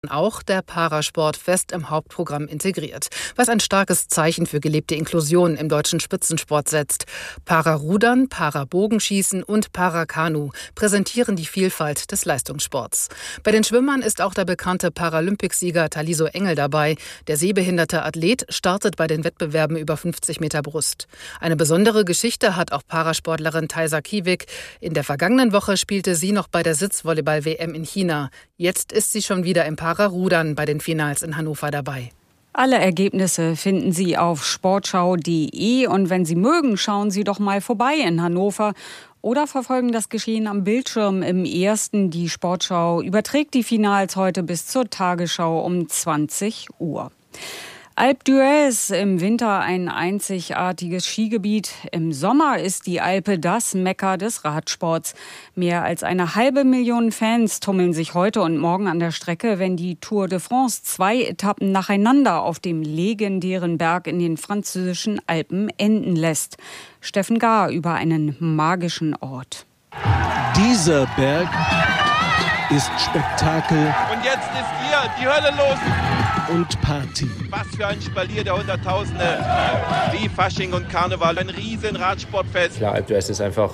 auch der Parasport fest im Hauptprogramm integriert, was ein starkes Zeichen für gelebte Inklusion im deutschen Spitzensport setzt. Pararudern, Parabogenschießen und Parakanu präsentieren die Vielfalt des Leistungssports. Bei den Schwimmern ist auch der bekannte Paralympicsieger Taliso Engel dabei. Der sehbehinderte Athlet startet bei den Wettbewerben über 50 Meter Brust. Eine besondere Geschichte hat auch Parasportlerin Thaisa Kiewig. In der vergangenen Woche spielte sie noch bei der Sitzvolleyball-WM in China. Jetzt ist sie schon wieder im Pararudern bei den Finals in Hannover dabei. Alle Ergebnisse finden Sie auf sportschau.de und wenn Sie mögen, schauen Sie doch mal vorbei in Hannover oder verfolgen das Geschehen am Bildschirm im Ersten. Die Sportschau überträgt die Finals heute bis zur Tagesschau um 20 Uhr. Alpe d'Huez, im Winter ein einzigartiges Skigebiet. Im Sommer ist die Alpe das Mekka des Radsports. Mehr als 500.000 Fans tummeln sich heute und morgen an der Strecke, wenn die Tour de France 2 Etappen nacheinander auf dem legendären Berg in den französischen Alpen enden lässt. Steffen Gahr über einen magischen Ort. Dieser Berg ist Spektakel. Und jetzt ist hier die Hölle los. Und Party. Was für ein Spalier der Hunderttausende. Wie Fasching und Karneval. Ein riesen Radsportfest. Ja, Alpe d'Huez ist einfach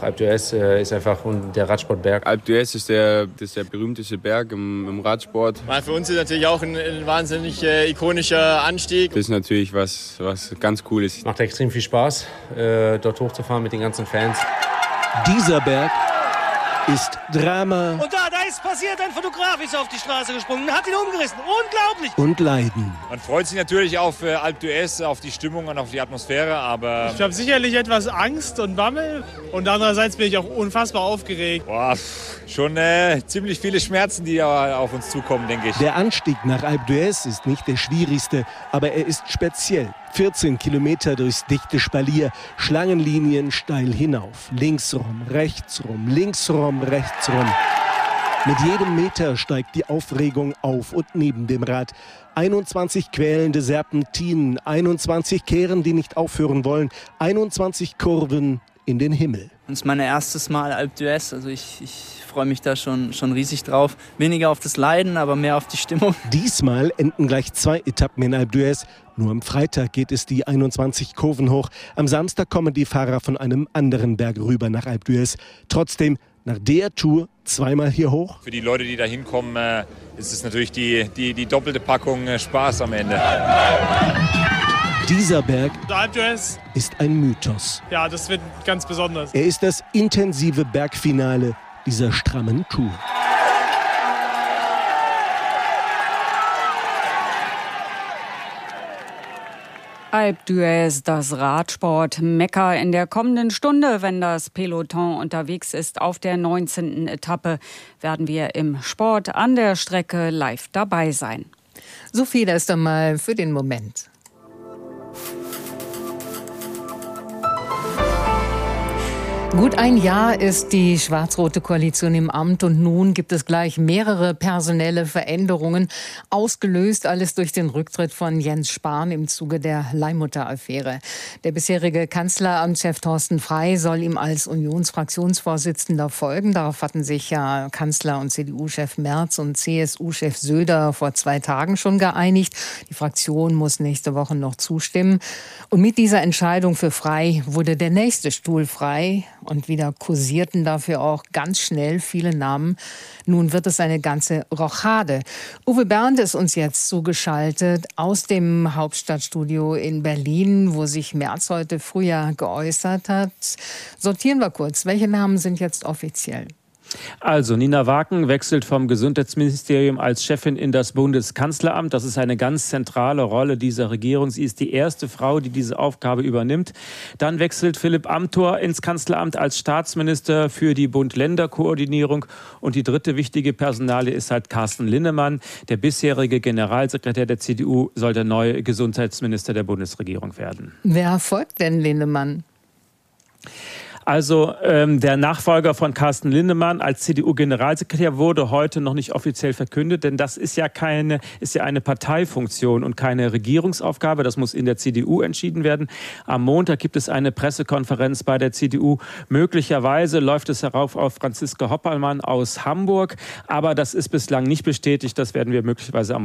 der Radsportberg. Alpe d'Huez ist der berühmteste Berg im Radsport. Für uns ist natürlich auch ein wahnsinnig ikonischer Anstieg. Das ist natürlich was ganz Cooles. Macht extrem viel Spaß, dort hochzufahren mit den ganzen Fans. Dieser Berg ist Drama. Und da ist passiert, ein Fotograf ist auf die Straße gesprungen, hat ihn umgerissen. Unglaublich! Und Leiden. Man freut sich natürlich auf Alpe d'Huez, auf die Stimmung und auf die Atmosphäre, aber... Ich habe sicherlich etwas Angst und Bammel und andererseits bin ich auch unfassbar aufgeregt. Schon ziemlich viele Schmerzen, die auf uns zukommen, denke ich. Der Anstieg nach Alpe d'Huez ist nicht der schwierigste, aber er ist speziell. 14 Kilometer durchs dichte Spalier, Schlangenlinien steil hinauf. Links rum, rechts rum, links rum, rechts rum. Mit jedem Meter steigt die Aufregung auf und neben dem Rad. 21 quälende Serpentinen, 21 Kehren, die nicht aufhören wollen, 21 Kurven in den Himmel. Das ist mein erstes Mal Alpe d'Huez, also ich freue mich da schon riesig drauf. Weniger auf das Leiden, aber mehr auf die Stimmung. Diesmal enden gleich 2 Etappen in Alpe d'Huez. Nur am Freitag geht es die 21 Kurven hoch. Am Samstag kommen die Fahrer von einem anderen Berg rüber nach Alpe d'Huez. Trotzdem, nach der Tour zweimal hier hoch. Für die Leute, die da hinkommen, ist es natürlich die doppelte Packung Spaß am Ende. Dieser Berg Alpe d'Huez ist ein Mythos. Ja, das wird ganz besonders. Er ist das intensive Bergfinale dieser strammen Tour. Alpe d'Huez, das Radsport-Mekka in der kommenden Stunde, wenn das Peloton unterwegs ist auf der 19. Etappe, werden wir im Sport an der Strecke live dabei sein. So viel erst einmal für den Moment. Gut ein Jahr ist die schwarz-rote Koalition im Amt und nun gibt es gleich mehrere personelle Veränderungen, ausgelöst alles durch den Rücktritt von Jens Spahn im Zuge der Leihmutter-Affäre. Der bisherige Kanzleramtschef Thorsten Frey soll ihm als Unionsfraktionsvorsitzender folgen. Darauf hatten sich ja Kanzler- und CDU-Chef Merz und CSU-Chef Söder vor 2 Tagen schon geeinigt. Die Fraktion muss nächste Woche noch zustimmen. Und mit dieser Entscheidung für Frey wurde der nächste Stuhl frei. Und wieder kursierten dafür auch ganz schnell viele Namen. Nun wird es eine ganze Rochade. Uwe Bernd ist uns jetzt zugeschaltet aus dem Hauptstadtstudio in Berlin, wo sich Merz heute früher geäußert hat. Sortieren wir kurz. Welche Namen sind jetzt offiziell? Also Nina Waken wechselt vom Gesundheitsministerium als Chefin in das Bundeskanzleramt. Das ist eine ganz zentrale Rolle dieser Regierung. Sie ist die erste Frau, die diese Aufgabe übernimmt. Dann wechselt Philipp Amthor ins Kanzleramt als Staatsminister für die Bund-Länder-Koordinierung. Und die dritte wichtige Personalie ist halt Carsten Linnemann. Der bisherige Generalsekretär der CDU soll der neue Gesundheitsminister der Bundesregierung werden. Wer folgt denn Linnemann? Also der Nachfolger von Carsten Linnemann als CDU-Generalsekretär wurde heute noch nicht offiziell verkündet, denn das ist ja eine Parteifunktion und keine Regierungsaufgabe. Das muss in der CDU entschieden werden. Am Montag gibt es eine Pressekonferenz bei der CDU. Möglicherweise läuft es herauf auf Franziska Hoppelmann aus Hamburg, aber das ist bislang nicht bestätigt. Das werden wir möglicherweise am